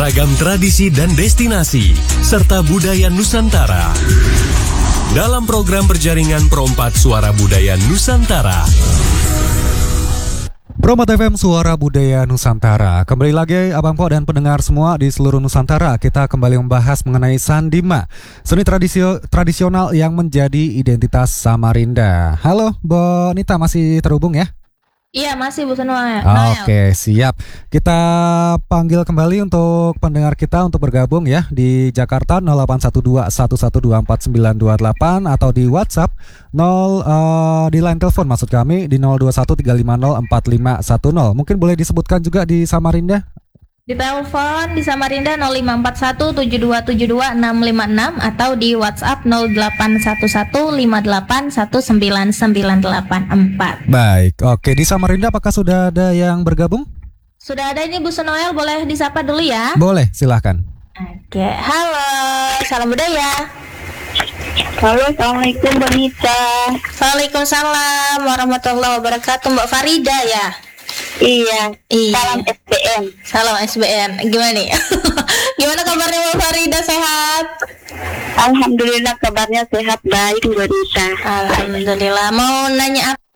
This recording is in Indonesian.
beragam tradisi dan destinasi, serta budaya Nusantara. Dalam program berjaringan Pro4 Suara Budaya Nusantara. Pro4 FM Suara Budaya Nusantara. Kembali lagi Abang Po dan pendengar semua di seluruh Nusantara. Kita kembali membahas mengenai Sandima, seni tradisional yang menjadi identitas Samarinda. Halo, Bo Nita, masih terhubung ya? Iya, masih Bu Noel. Oke, siap. Kita panggil kembali untuk pendengar kita untuk bergabung ya di Jakarta 081211249928 atau di WhatsApp di line telepon maksud kami di 0213504510. Mungkin boleh disebutkan juga di Samarinda. Di telepon di Samarinda 05417272 atau di WhatsApp 081158199984. Baik, oke, di Samarinda apakah sudah ada yang bergabung? Sudah ada ini Bu Noel, boleh disapa dulu ya? Boleh, silahkan. Oke, halo, salam budaya. Halo, assalamualaikum Mbak Nita. Waalaikumsalam warahmatullahi wabarakatuh. Mbak Farida ya? Iya. Iya. Salam SBN. Salam SBN. Gimana nih? Gimana kabarnya Mbak Farida, sehat? Alhamdulillah kabarnya sehat, baik Mbak Nita. Alhamdulillah. Mau nanya apa